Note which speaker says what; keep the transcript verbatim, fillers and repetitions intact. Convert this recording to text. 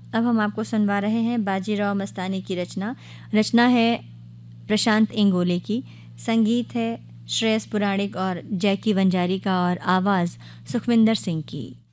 Speaker 1: अब हम आपको सुनवा रहे हैं बाजीराव मस्तानी की रचना। रचना है प्रशांत इंगोले की, संगीत है श्रेयस पुराणिक और जैकी वंजारी का और आवाज़ सुखविंदर सिंह की।